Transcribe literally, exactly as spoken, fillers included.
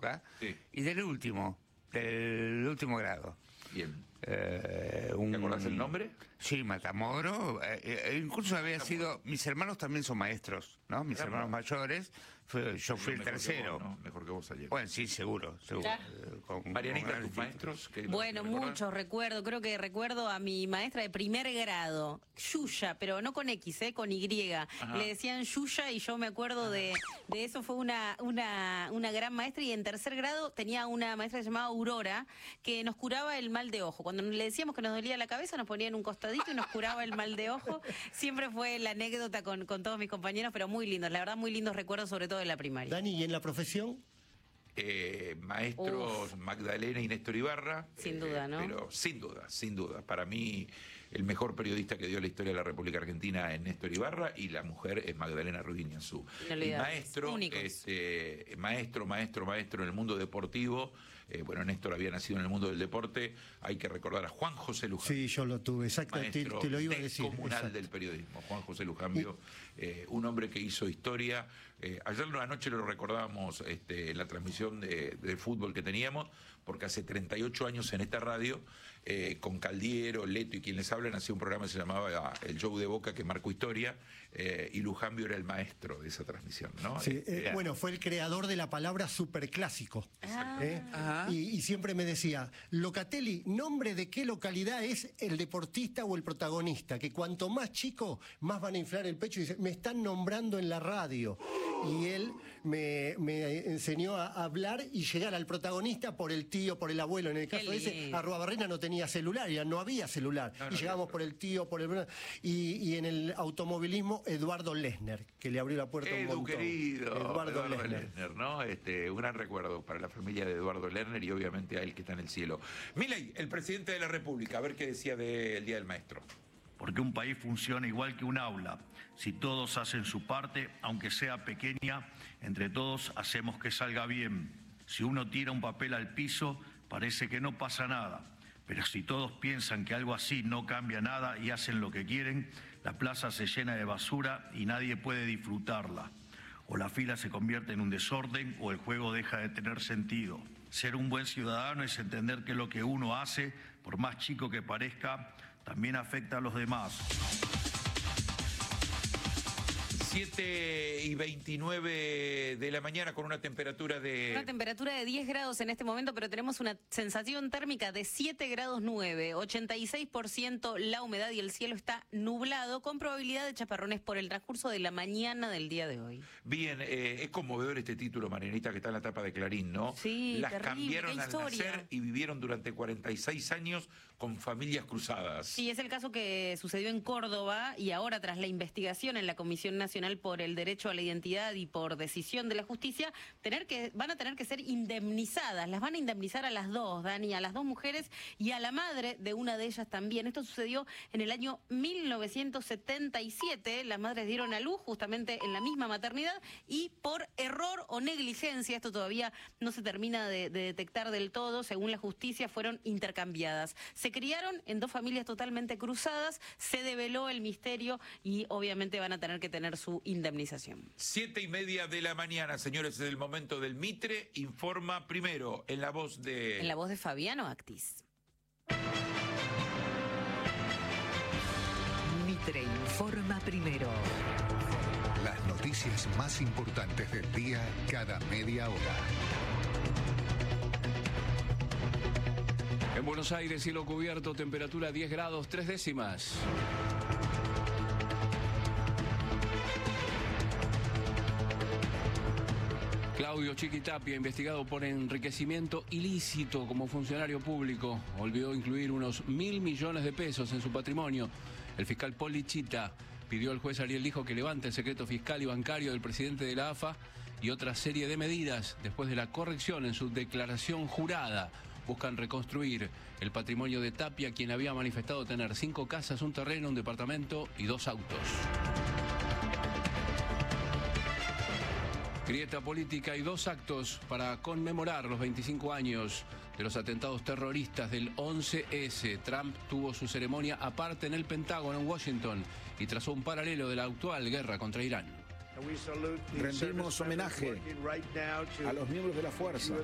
época, Sí. y del último, del último grado. Bien. Eh, un, ¿Te acordás el nombre? Sí, Matamoro. Eh, eh, incluso había sido... Mis hermanos también son maestros, ¿no? Mis Caramba. hermanos mayores. Fue, yo fui el Mejor que tercero. vos, ¿no? Mejor que vos ayer. Bueno, sí, seguro, seguro. Ya. Eh, con- Marianita, con- tus maestros. ¿qué- Bueno, te recordás? muchos recuerdo, creo que recuerdo a mi maestra de primer grado, Yuya, pero no con X, eh, con Y. Ajá. Le decían Yuya y yo me acuerdo de, de eso, fue una, una, una gran maestra. Y en tercer grado tenía una maestra llamada Aurora que nos curaba el mal de ojo. Cuando le decíamos que nos dolía la cabeza, nos ponía en un costadito y nos curaba el mal de ojo. Siempre fue la anécdota con, con todos mis compañeros, pero muy lindos, la verdad muy lindos recuerdos, sobre todo de la primaria. Dani, ¿y en la profesión? Eh, maestros Uf. Magdalena y Néstor Ibarra. Sin eh, duda, ¿no? Pero sin duda, sin duda. Para mí, el mejor periodista que dio la historia de la República Argentina es Néstor Ibarra y la mujer es Magdalena Ruiz-Guiñazú. Y Inolvidables, maestro, únicos. este, maestro, maestro, maestro en el mundo deportivo. Eh, bueno, Néstor había nacido en el mundo del deporte. Hay que recordar a Juan José Lujambio. Sí, yo lo tuve, exacto, te, Maestro te lo iba a decir. descomunal exacto. del periodismo, Juan José Lujambio, eh, un hombre que hizo historia. Eh, ayer anoche lo recordábamos este, en la transmisión de, de fútbol que teníamos, porque hace treinta y ocho años en esta radio, eh, con Caldiero, Leto y quien les hablan, hacía un programa que se llamaba El Show de Boca, que marcó historia, eh, y Lujambio era el maestro de esa transmisión, ¿no? Sí, Eh, eh, era- bueno, fue el creador de la palabra superclásico. Ah. ¿eh? Ajá. Y, y siempre me decía, Locatelli, ¿nombre de qué localidad es el deportista o el protagonista? Que cuanto más chico, más van a inflar el pecho y dice, me están nombrando en la radio. Y él me, me enseñó a hablar y llegar al protagonista por el tío, por el abuelo. En el Qué caso ese, lindo. Arruabarrena no tenía celular, ya no había celular. No, no y llegamos había. por el tío, por el... Y, y en el automovilismo, Eduardo Lesner, que le abrió la puerta un Edu, montón. querido, Eduardo, Eduardo, Lesner. Lesner, ¿no? Este, un gran recuerdo para la familia de Eduardo Lerner y obviamente a él que está en el cielo. Milei, el presidente de la República, a ver qué decía del Día del Maestro. Porque un país funciona igual que un aula. Si todos hacen su parte, aunque sea pequeña, entre todos hacemos que salga bien. Si uno tira un papel al piso, parece que no pasa nada. Pero si todos piensan que algo así no cambia nada y hacen lo que quieren, la plaza se llena de basura y nadie puede disfrutarla. O la fila se convierte en un desorden o el juego deja de tener sentido. Ser un buen ciudadano es entender que lo que uno hace, por más chico que parezca, también afecta a los demás. siete y veintinueve de la mañana con una temperatura de... Una temperatura de diez grados en este momento, pero tenemos una sensación térmica de siete grados nueve, ochenta y seis por ciento la humedad y el cielo está nublado con probabilidad de chaparrones por el transcurso de la mañana del día de hoy. Bien, eh, es conmovedor este título, Marianita, que está en la tapa de Clarín, ¿no? Sí, Las terrible, cambiaron qué al historia. nacer y vivieron durante cuarenta y seis años con familias cruzadas. Sí, es el caso que sucedió en Córdoba y ahora tras la investigación en la Comisión Nacional por el Derecho a la Identidad y por decisión de la justicia, tener que, van a tener que ser indemnizadas. Las van a indemnizar a las dos, Dani, a las dos mujeres y a la madre de una de ellas también. Esto sucedió en el año mil novecientos setenta y siete. Las madres dieron a luz justamente en la misma maternidad y por error o negligencia, esto todavía no se termina de, de detectar del todo, según la justicia, fueron intercambiadas. Se criaron en dos familias totalmente cruzadas, se develó el misterio y obviamente van a tener que tener su indemnización. Siete y media de la mañana, señores, es el momento del Mitre. Informa primero en la voz de... En la voz de Fabiano Actis. Mitre informa primero. Las noticias más importantes del día cada media hora. En Buenos Aires, cielo cubierto, temperatura diez grados, tres décimas. Claudio Chiquitapia, investigado por enriquecimiento ilícito como funcionario público, olvidó incluir unos mil millones de pesos en su patrimonio. El fiscal Polichita pidió al juez Ariel Lijo que levante el secreto fiscal y bancario del presidente de la A F A y otra serie de medidas después de la corrección en su declaración jurada. Buscan reconstruir el patrimonio de Tapia, quien había manifestado tener cinco casas, un terreno, un departamento y dos autos. Grieta política y dos actos para conmemorar los veinticinco años de los atentados terroristas del once ese. Trump tuvo su ceremonia aparte en el Pentágono en Washington y trazó un paralelo de la actual guerra contra Irán. Rendimos homenaje a los miembros de la fuerza